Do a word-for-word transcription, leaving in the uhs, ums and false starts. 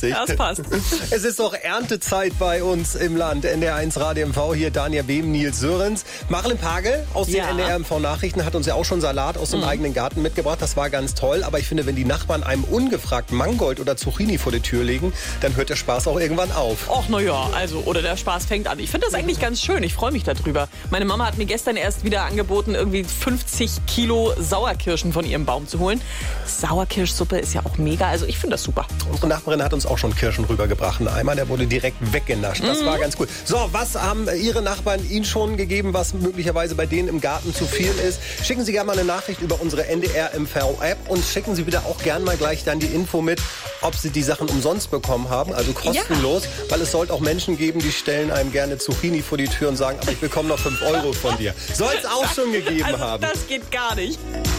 lustig. Das passt. Es ist doch Erntezeit bei uns im Land. N D R eins Radio M V, hier Dania Behm, Nils Sörens. Marilyn Pagel aus den Ja. N D R M V-Nachrichten hat uns ja auch schon Salat aus dem Mhm. eigenen Garten mitgebracht. Das war ganz toll. Aber ich finde, wenn die Nachbarn einem ungefragt Mangold oder Zucchini vor die Tür legen, dann hört der Spaß auch irgendwann auf. Och, na ja, also, oder der Spaß fängt an. Ich finde das eigentlich ganz schön. Ich freue mich darüber. Meine Mama hat mir gestern erst wieder angeboten, irgendwie fünfzig Kilo Sauerkirschen von ihrem Baum zu holen. Sauerkirschsuppe ist ja auch mega. Also, ich finde das super. Unsere Nachbarin hat uns auch schon Kirschen rübergebracht. Ein Eimer, der wurde direkt weggenascht. Das Mhm. war ganz cool. So, was haben Ihre Nachbarn Ihnen schon gegeben, was möglicherweise bei denen im Garten zu viel ist? Schicken Sie gerne mal eine Nachricht über unsere N D R M V-App und schicken Sie bitte auch gerne mal gleich dann die Info mit, ob Sie die Sachen umsonst bekommen haben, also kostenlos. Ja. Weil es sollte auch Menschen geben, die stellen einem gerne Zucchini vor die Tür und sagen, aber ich bekomme noch fünf Euro von dir. Soll es auch schon gegeben also, haben. Das geht gar nicht.